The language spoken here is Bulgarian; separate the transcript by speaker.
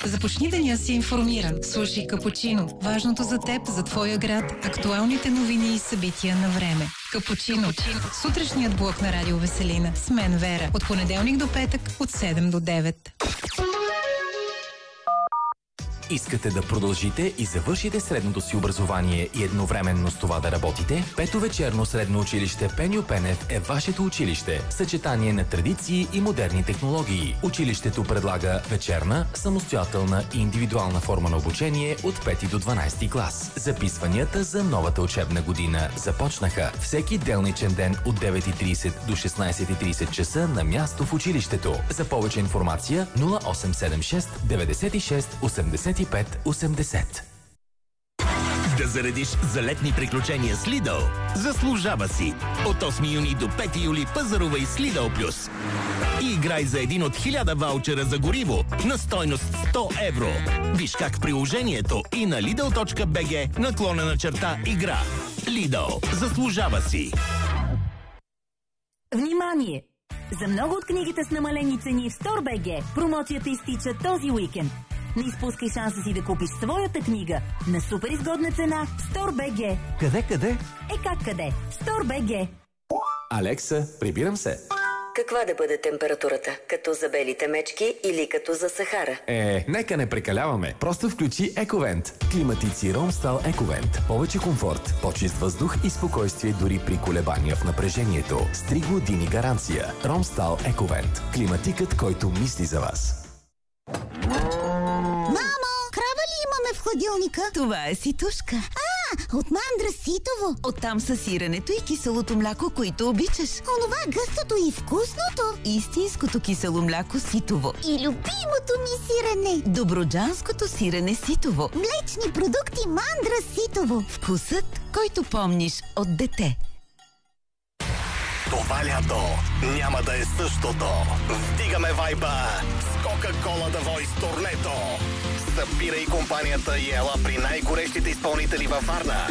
Speaker 1: Започни деня си информиран. Слушай Капучино. Важното за теб, за твоя град, актуалните новини и събития на време. Капучино. Сутрешният блок на Радио Веселина. С мен Вера. От понеделник до петък, от 7 до 9.
Speaker 2: Искате да продължите и завършите средното си образование и едновременно с това да работите? Пето вечерно средно училище Пеню Пенев е вашето училище. Съчетание на традиции и модерни технологии. Училището предлага вечерна, самостоятелна и индивидуална форма на обучение от 5 до 12 клас. Записванията за новата учебна година започнаха. Всеки делничен ден от 9:30 до 16:30 часа на място в училището. За повече информация 0876 96 85 80.
Speaker 3: Да заредиш за летни приключения с Lidl заслужава си. От 8 юни до 5 юли пазарувай с Lidl Plus. И играй за един от 1000 ваучера за гориво на стойност 100 евро. Виж как в приложението и на lidl.bg/игра. Lidl. Заслужава си.
Speaker 4: Внимание! За много от книгите с намалени цени в StoreBG промоцията изтича този уикенд. Не изпускай шанса си да купиш своята книга на супер изгодна цена в StoreBG.
Speaker 2: Къде?
Speaker 4: Как къде? StoreBG.
Speaker 2: Алекса, прибирам се.
Speaker 5: Каква да бъде температурата? Като за белите мечки или като за Сахара?
Speaker 2: Нека не прекаляваме. Просто включи Ековент. Климатици Ромстал Ековент. Повече комфорт, по-чист въздух и спокойствие дори при колебания в напрежението. С 3 години гаранция. Ромстал Ековент. Климатикът, който мисли за вас.
Speaker 6: Мамо, крава ли имаме в хладилника?
Speaker 7: Това е ситушка.
Speaker 6: От мандра ситово.
Speaker 7: Оттам са сиренето и киселото мляко, които обичаш.
Speaker 6: Онова гъстото и вкусното.
Speaker 7: Истинското кисело мляко ситово.
Speaker 6: И любимото ми сирене.
Speaker 7: Добруджанското сирене ситово.
Speaker 6: Млечни продукти мандра ситово.
Speaker 7: Вкусът, който помниш от дете.
Speaker 3: Това лято няма да е същото. Вдигаме вайба с Coca-Cola The Voice турнето. Събирай компанията и ела при най-горещите изпълнители във Варна.